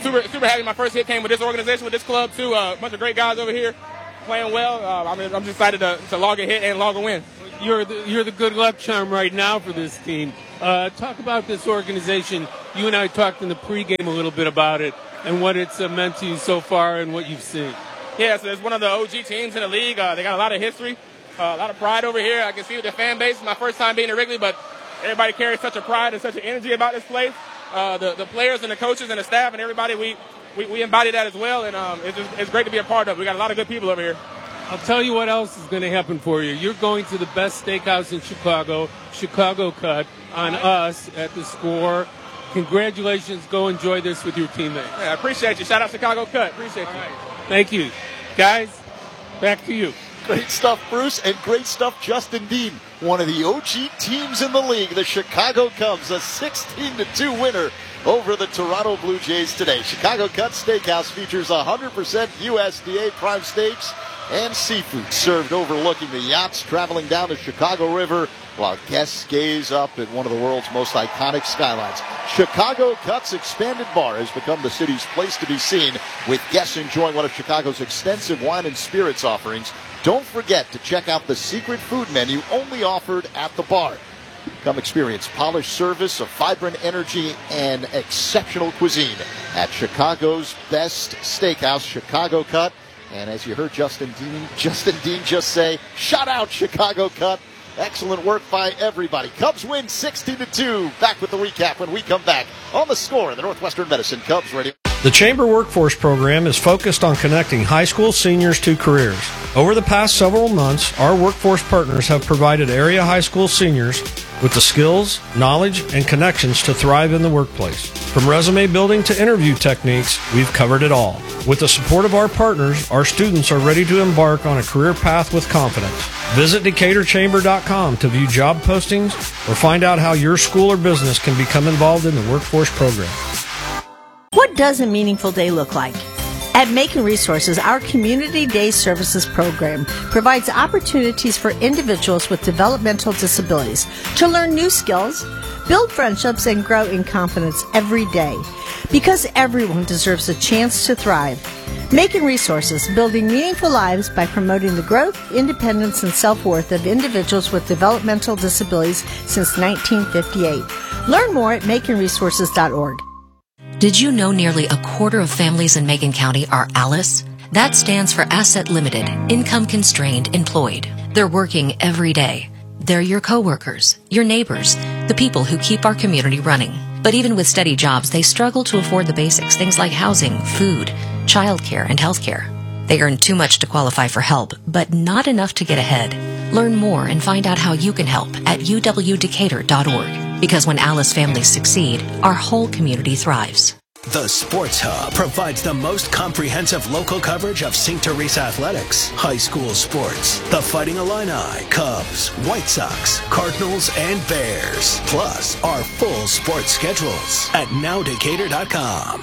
super super happy. My first hit came with this organization, with this club too. Uh, a bunch of great guys over here playing well. Uh, I mean, I'm just excited to, to log a hit and log a win. You're the, you're the good luck charm right now for this team. Uh, talk about this organization. You and I talked in the pregame a little bit about it and what it's uh, meant to you so far and what you've seen. Yeah, so it's one of the O G teams in the league. Uh, they got a lot of history, uh, a lot of pride over here. I can see with the fan base. It's my first time being at Wrigley, but everybody carries such a pride and such an energy about this place. Uh, the, the players and the coaches and the staff and everybody, we, we, we embody that as well, and um, it's, just, it's great to be a part of. We got a lot of good people over here. I'll tell you what else is going to happen for you. You're going to the best steakhouse in Chicago, Chicago Cut, on us at the Score. Congratulations. Go enjoy this with your teammates. Yeah, I appreciate you. Shout out Chicago Cut. Appreciate you. Right. Thank you. Guys, back to you. Great stuff, Bruce, and great stuff, Justin Dean. One of the O G teams in the league, the Chicago Cubs, a sixteen to two winner over the Toronto Blue Jays today. Chicago Cut Steakhouse features one hundred percent U S D A prime steaks and seafood served overlooking the yachts traveling down the Chicago River while guests gaze up at one of the world's most iconic skylines. Chicago Cut's expanded bar has become the city's place to be seen, with guests enjoying one of Chicago's extensive wine and spirits offerings. Don't forget to check out the secret food menu only offered at the bar. Come experience polished service, a vibrant energy, and exceptional cuisine at Chicago's best steakhouse, Chicago Cut. And as you heard Justin Dean, Justin Dean just say, shout out Chicago Cut. Excellent work by everybody. Cubs win sixteen to two. Back with the recap when we come back on The Score in the Northwestern Medicine Cubs Radio. The Chamber Workforce Program is focused on connecting high school seniors to careers. Over the past several months, our workforce partners have provided area high school seniors with the skills, knowledge, and connections to thrive in the workplace. From resume building to interview techniques, we've covered it all. With the support of our partners, our students are ready to embark on a career path with confidence. Visit Decatur Chamber dot com to view job postings or find out how your school or business can become involved in the workforce program. What does a meaningful day look like? At Macon Resources, our Community Day Services program provides opportunities for individuals with developmental disabilities to learn new skills, build friendships, and grow in confidence every day. Because everyone deserves a chance to thrive. Macon Resources, building meaningful lives by promoting the growth, independence, and self-worth of individuals with developmental disabilities since nineteen fifty-eight. Learn more at macon resources dot org. Did you know nearly a quarter of families in Macon County are ALICE? That stands for Asset Limited, Income Constrained Employed. They're working every day. They're your coworkers, your neighbors, the people who keep our community running. But even with steady jobs, they struggle to afford the basics, things like housing, food, childcare, and healthcare. They earn too much to qualify for help, but not enough to get ahead. Learn more and find out how you can help at u w decatur dot org. Because when ALICE families succeed, our whole community thrives. The Sports Hub provides the most comprehensive local coverage of Saint Teresa athletics, high school sports, the Fighting Illini, Cubs, White Sox, Cardinals, and Bears. Plus, our full sports schedules at now decatur dot com.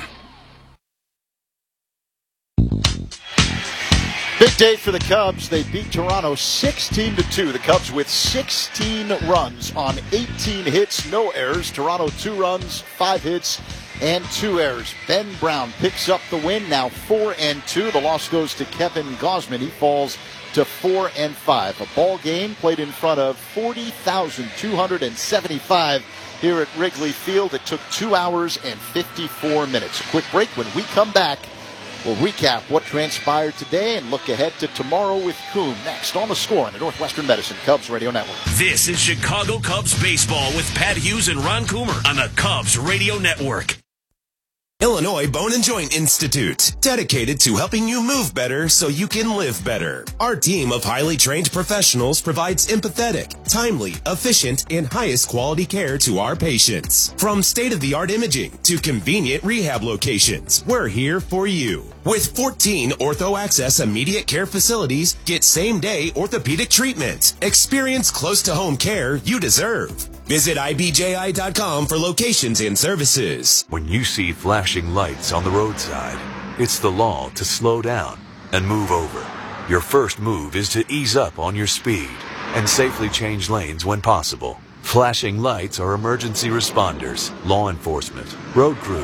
Big day for the Cubs. They beat Toronto sixteen to two. The Cubs with sixteen runs on eighteen hits, no errors. Toronto two runs, five hits, and two errors. Ben Brown picks up the win, now four and two. The loss goes to Kevin Gausman. He falls to four and five. A ball game played in front of forty thousand two hundred seventy-five here at Wrigley Field. It took two hours and fifty-four minutes. A quick break. When we come back, we'll recap what transpired today and look ahead to tomorrow with Coombe next on The Score on the Northwestern Medicine Cubs Radio Network. This is Chicago Cubs baseball with Pat Hughes and Ron Coomer on the Cubs Radio Network. Illinois Bone and Joint Institute, dedicated to helping you move better so you can live better. Our team of highly trained professionals provides empathetic, timely, efficient, and highest quality care to our patients. From state-of-the-art imaging to convenient rehab locations, we're here for you. With fourteen Ortho Access immediate care facilities, get same-day orthopedic treatment. Experience close-to-home care you deserve. Visit I B J I dot com for locations and services. When you see flashing lights on the roadside, it's the law to slow down and move over. Your first move is to ease up on your speed and safely change lanes when possible. Flashing lights are emergency responders, law enforcement, road crews,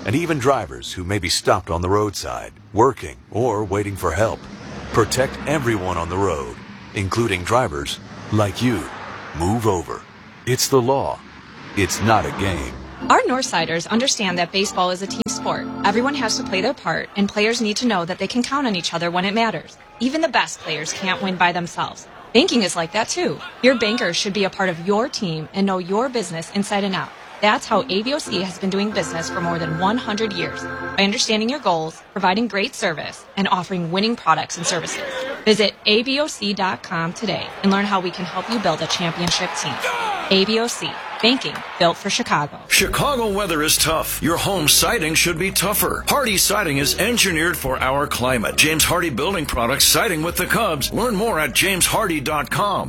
and even drivers who may be stopped on the roadside, working, or waiting for help. Protect everyone on the road, including drivers like you. Move over. It's the law. It's not a game. Our Northsiders understand that baseball is a team sport. Everyone has to play their part, and players need to know that they can count on each other when it matters. Even the best players can't win by themselves. Banking is like that too. Your bankers should be a part of your team and know your business inside and out. That's how A B O C has been doing business for more than one hundred years, by understanding your goals, providing great service, and offering winning products and services. Visit A B O C dot com today and learn how we can help you build a championship team. A B O C, banking built for Chicago. Chicago weather is tough. Your home siding should be tougher. Hardy Siding is engineered for our climate. James Hardy Building Products, siding with the Cubs. Learn more at james hardy dot com.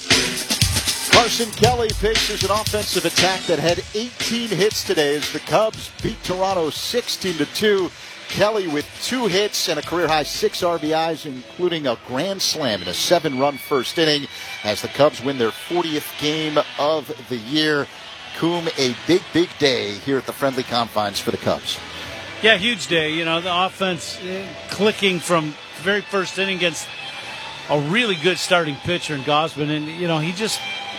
Carson Kelly faces an offensive attack that had eighteen hits today as the Cubs beat Toronto sixteen to two. Kelly with two hits and a career-high six R B Is, including a grand slam in a seven-run first inning as the Cubs win their fortieth game of the year. Coom, a big, big day here at the friendly confines for the Cubs. Yeah, huge day. You know, the offense uh, clicking from the very first inning against a really good starting pitcher in Gausman. And, you know, he just...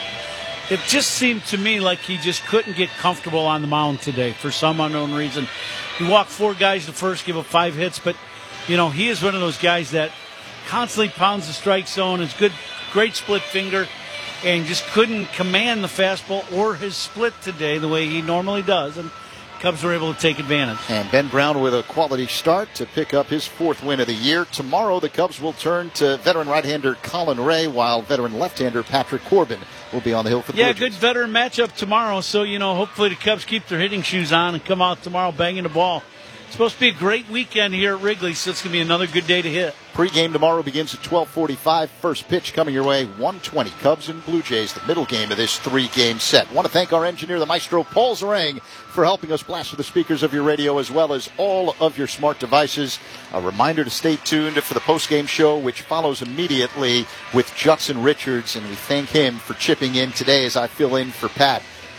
It just seemed to me like he just couldn't get comfortable on the mound today for some unknown reason. He walked four guys to first, give up five hits, but, you know, he is one of those guys that constantly pounds the strike zone, is good, great split finger, and just couldn't command the fastball or his split today the way he normally does. And Cubs were able to take advantage. And Ben Brown with a quality start to pick up his fourth win of the year. Tomorrow, the Cubs will turn to veteran right-hander Colin Ray, while veteran left-hander Patrick Corbin will be on the hill for the Yeah, Blue good Jays. veteran matchup tomorrow. So, you know, hopefully the Cubs keep their hitting shoes on and come out tomorrow banging the ball. It's supposed to be a great weekend here at Wrigley, so it's going to be another good day to hit. Pre-game tomorrow begins at twelve forty-five. First pitch coming your way, one twenty. Cubs and Blue Jays, the middle game of this three-game set. Want to thank our engineer, the maestro, Paul Zarang, for helping us blast to the speakers of your radio as well as all of your smart devices. A reminder to stay tuned for the post-game show, which follows immediately with Judson Richards, and we thank him for chipping in today as I fill in for Pat.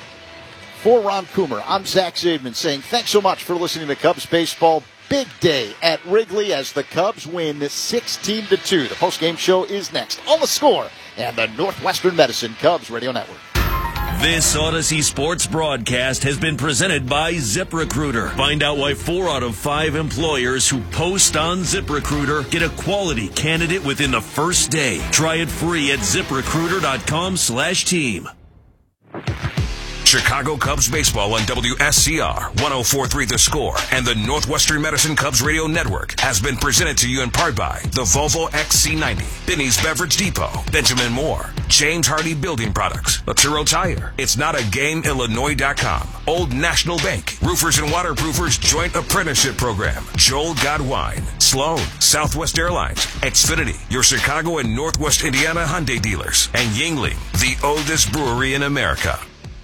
For Ron Coomer, I'm Zach Zaidman saying thanks so much for listening to Cubs Baseball. Big day at Wrigley as the Cubs win sixteen to two. The postgame show is next on The Score and the Northwestern Medicine Cubs Radio Network. This Odyssey Sports broadcast has been presented by ZipRecruiter. Find out why four out of five employers who post on ZipRecruiter get a quality candidate within the first day. Try it free at ZipRecruiter.com slash team. Chicago Cubs baseball on W S C R one oh four point three The Score and the Northwestern Medicine Cubs Radio Network has been presented to you in part by the Volvo X C ninety, Binney's Beverage Depot, Benjamin Moore, James Hardy Building Products, Laturo Tire, It's Not a Game Illinois dot com, Old National Bank, Roofers and Waterproofers Joint Apprenticeship Program, Joel Godwine, Sloan, Southwest Airlines, Xfinity, your Chicago and Northwest Indiana Hyundai dealers, and Yingling, the oldest brewery in America.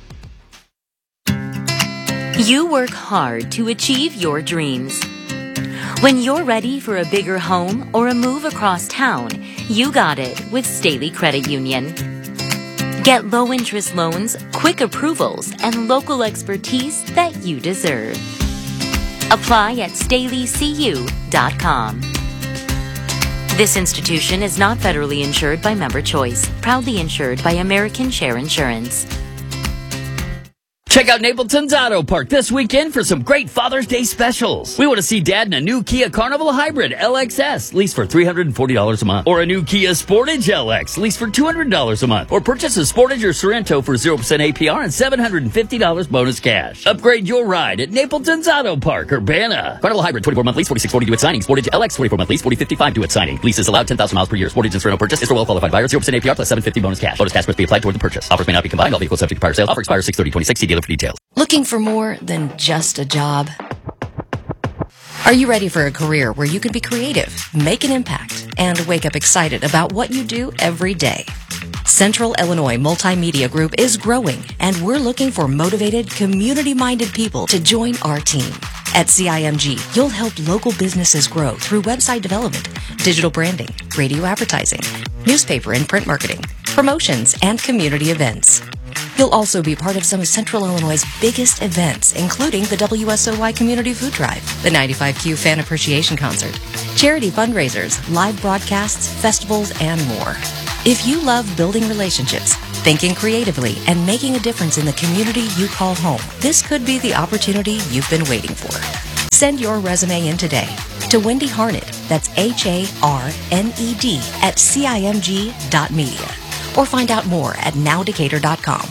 You work hard to achieve your dreams. When you're ready for a bigger home or a move across town, you got it with Staley Credit Union. Get low-interest loans, quick approvals, and local expertise that you deserve. Apply at staley c u dot com. This institution is not federally insured by Member Choice, proudly insured by American Share Insurance. Check out Napleton's Auto Park this weekend for some great Father's Day specials. We want to see Dad in a new Kia Carnival Hybrid L X S, lease for three hundred forty dollars a month. Or a new Kia Sportage L X, lease for two hundred dollars a month. Or purchase a Sportage or Sorrento for zero percent A P R and seven hundred fifty dollars bonus cash. Upgrade your ride at Napleton's Auto Park, Urbana. Carnival Hybrid, twenty-four month lease, forty-six forty due at signing. Sportage L X, twenty-four month lease, forty fifty-five due at signing. Leases allowed ten thousand miles per year. Sportage and Sorrento purchase is for well-qualified buyers. zero percent A P R plus seven hundred fifty dollars bonus cash. Bonus cash must be applied toward the purchase. Offers may not be combined. All vehicles subject to prior sale. Offer expires six thirty twenty-six. See dealer for details. Looking for more than just a job? Are you ready for a career where you can be creative, make an impact, and wake up excited about what you do every day? Central Illinois Multimedia Group is growing, and we're looking for motivated, community-minded people to join our team. At C I M G, you'll help local businesses grow through website development, digital branding, radio advertising, newspaper and print marketing, promotions, and community events. You'll also be part of some of Central Illinois' biggest events, including the W S O Y Community Food Drive, the ninety-five Q Fan Appreciation Concert, charity fundraisers, live broadcasts, festivals, and more. If you love building relationships, thinking creatively, and making a difference in the community you call home, this could be the opportunity you've been waiting for. Send your resume in today to Wendy Harned, that's H A R N E D, at C I M G dot media, or find out more at now decatur dot com.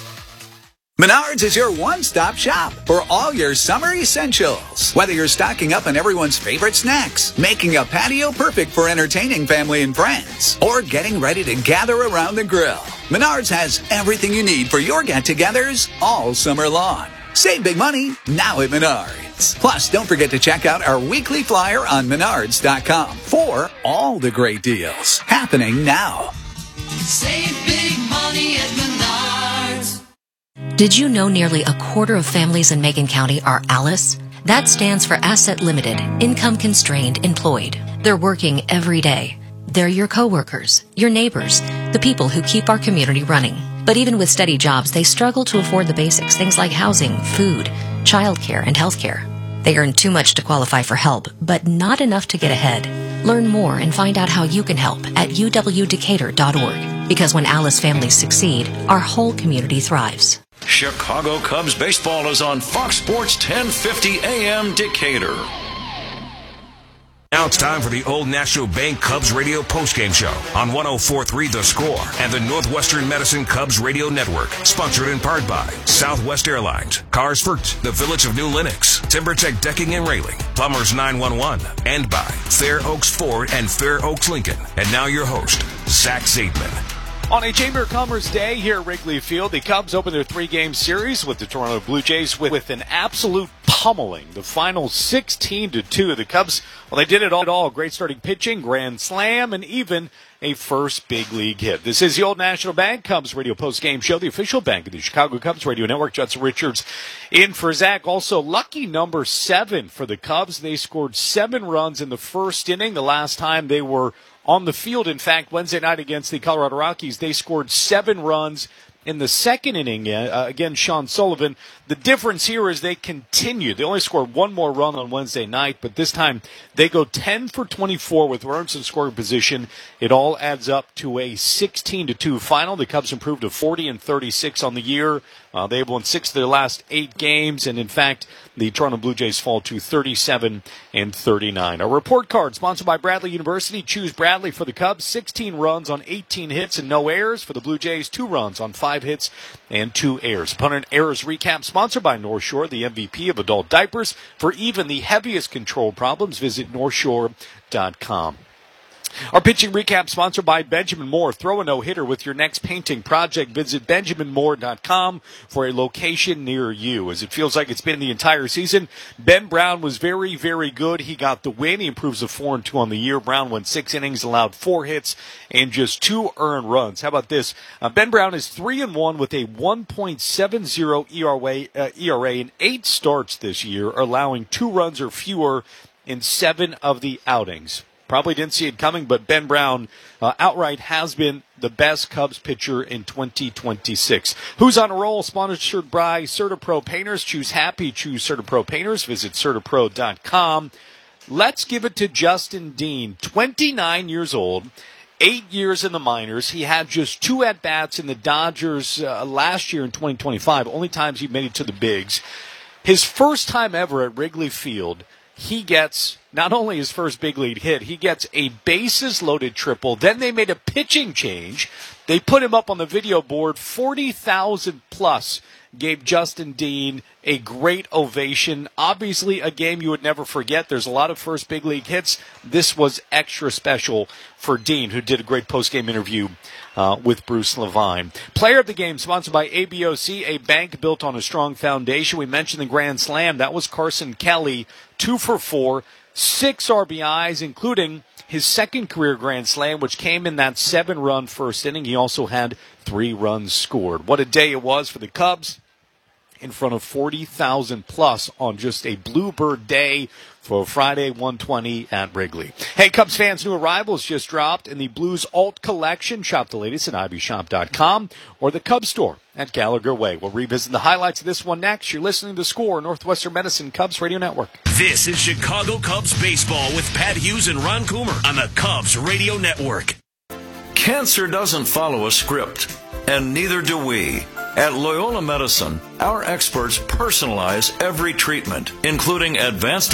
Menards is your one-stop shop for all your summer essentials. Whether you're stocking up on everyone's favorite snacks, making a patio perfect for entertaining family and friends, or getting ready to gather around the grill, Menards has everything you need for your get-togethers all summer long. Save big money now at Menards. Plus, don't forget to check out our weekly flyer on menards dot com for all the great deals happening now. Save big money at Menards. Did you know nearly a quarter of families in Macon County are ALICE? That stands for Asset Limited, Income Constrained Employed. They're working every day. They're your coworkers, your neighbors, the people who keep our community running. But even with steady jobs, they struggle to afford the basics, things like housing, food, childcare, and healthcare. They earn too much to qualify for help, but not enough to get ahead. Learn more and find out how you can help at U W Decatur dot org. Because when ALICE families succeed, our whole community thrives. Chicago Cubs baseball is on Fox Sports ten fifty A M Decatur. Now it's time for the Old National Bank Cubs radio postgame show on one oh four point three The Score and the Northwestern Medicine Cubs radio network. Sponsored in part by Southwest Airlines, Cars First, the Village of New Lenox, TimberTech Decking and Railing, Plumbers nine one one, and by Fair Oaks Ford and Fair Oaks Lincoln. And now your host, Zach Zaidman. On a Chamber of Commerce day here at Wrigley Field, the Cubs open their three-game series with the Toronto Blue Jays with, with an absolute pummeling. The final sixteen to two. The Cubs, well, they did it all. all. Great starting pitching, grand slam, and even a first big league hit. This is the Old National Bank Cubs radio post-game show, the official bank of the Chicago Cubs radio network. Judson Richards in for Zach. Also, lucky number seven for the Cubs. They scored seven runs in the first inning. The last time they were on the field, in fact, Wednesday night against the Colorado Rockies, they scored seven runs in the second inning. Uh, again, Sean Sullivan. The difference here is they continue. They only scored one more run on Wednesday night, but this time they go ten for twenty-four with runners in scoring position. It all adds up to a sixteen to two final. The Cubs improved to forty and thirty-six on the year. Uh, they've won six of their last eight games, and in fact, the Toronto Blue Jays fall to thirty-seven and thirty-nine. Our report card sponsored by Bradley University. Choose Bradley for the Cubs. sixteen runs on eighteen hits and no errors. For the Blue Jays, two runs on five hits and two errors. Opponent errors recap sponsored by North Shore, the M V P of adult diapers. For even the heaviest control problems, visit north shore dot com. Our pitching recap sponsored by Benjamin Moore. Throw a no-hitter with your next painting project. Visit benjamin moore dot com for a location near you. As it feels like it's been the entire season, Ben Brown was very, very good. He got the win. He improves to four and two on the year. Brown went six innings, allowed four hits, and just two earned runs. How about this? Uh, Ben Brown is three and one with a one point seven oh E R A, uh, E R A in eight starts this year, allowing two runs or fewer in seven of the outings. Probably didn't see it coming, but Ben Brown uh, outright has been the best Cubs pitcher in twenty twenty-six. Who's on a roll? Sponsored by CertaPro Painters. Choose happy. Choose CertaPro Painters. Visit certa pro dot com. Let's give it to Justin Dean, twenty-nine years old, eight years in the minors. He had just two at-bats in the Dodgers uh, last year in twenty twenty-five, only times he made it to the bigs. His first time ever at Wrigley Field, he gets not only his first big league hit, he gets a bases-loaded triple. Then they made a pitching change. They put him up on the video board. forty thousand plus gave Justin Dean a great ovation. Obviously, a game you would never forget. There's a lot of first big league hits. This was extra special for Dean, who did a great post-game interview uh, with Bruce Levine. Player of the game, sponsored by A B O C, a bank built on a strong foundation. We mentioned the Grand Slam. That was Carson Kelly, two for four, six R B Is, including his second career Grand Slam, which came in that seven-run first inning. He also had three runs scored. What a day it was for the Cubs. in front of forty thousand plus on just a Bluebird day for Friday one twenty at Wrigley. Hey, Cubs fans, new arrivals just dropped in the Blues Alt Collection. Shop the latest at ivy shop dot com or the Cubs store at Gallagher Way. We'll revisit the highlights of this one next. You're listening to Score, Northwestern Medicine Cubs Radio Network. This is Chicago Cubs baseball with Pat Hughes and Ron Coomer on the Cubs Radio Network. Cancer doesn't follow a script, and neither do we. At Loyola Medicine, our experts personalize every treatment, including advanced